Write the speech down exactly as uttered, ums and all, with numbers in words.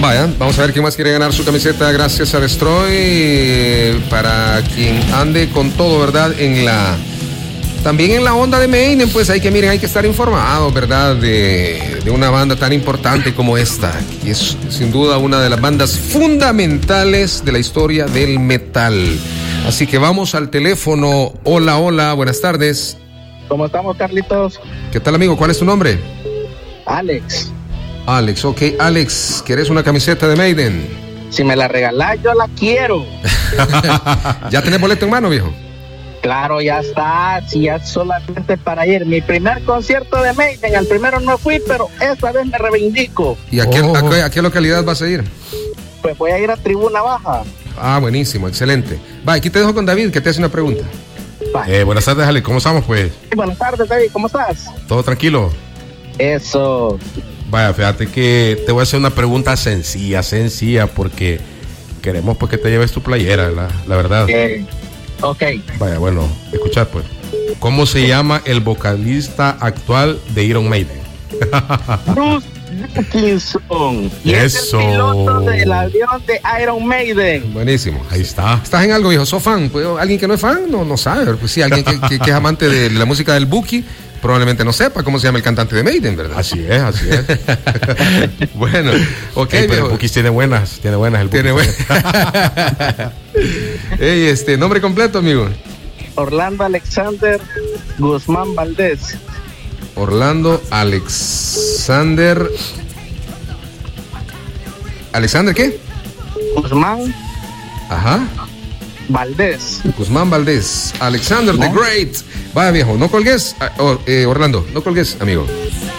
Vaya, vamos a ver quién más quiere ganar su camiseta gracias a Destroy. Para quien ande con todo, ¿verdad? En la... También en la onda de Maiden, pues hay que, miren, hay que estar informados, ¿verdad? De, de una banda tan importante como esta, que es sin duda una de las bandas fundamentales de la historia del metal. Así que vamos al teléfono. Hola, hola, buenas tardes. ¿Cómo estamos, Carlitos? ¿Qué tal, amigo? ¿Cuál es tu nombre? Alex. Alex, ok. Alex, ¿quieres una camiseta de Maiden? Si me la regalás, yo la quiero. ¿Ya tenés boleto en mano, viejo? Claro, ya está, si ya solamente para ir. Mi primer concierto de Maiden, el primero no fui, pero esta vez me reivindico. ¿Y a qué, oh. a, qué, a qué localidad vas a ir? Pues voy a ir a Tribuna Baja. Ah, buenísimo, excelente. Va, aquí te dejo con David, que te hace una pregunta. Eh, buenas tardes, Ale, ¿cómo estamos, pues? Sí, buenas tardes, David, ¿cómo estás? ¿Todo tranquilo? Eso. Vaya, fíjate que te voy a hacer una pregunta sencilla, sencilla, porque queremos pues que te lleves tu playera, la, la verdad. Eh. Ok. Vaya, bueno, escuchad pues. ¿Cómo se llama el vocalista actual de Iron Maiden? Bruce Dickinson. Y Eso. Es el piloto del avión de Iron Maiden. Buenísimo. Ahí está. ¿Estás en algo, viejo? ¿Sos fan? Pues, alguien que no es fan no, no sabe. Pues sí, alguien que, que, que es amante de la música del Buki probablemente no sepa cómo se llama el cantante de Maiden, ¿verdad? Así es, así es. Bueno, ok, hey, pero viejo. el Buki tiene buenas, tiene buenas el Buki. Tiene buenas. Hey, este, nombre completo, amigo. Orlando Alexander Guzmán Valdés. Orlando Alexander. ¿Alexander qué? Guzmán Ajá. Valdés. Guzmán Valdés. Alexander ¿No? the Great. Vaya, viejo, no colgues. Oh, eh, Orlando, no colgues, amigo.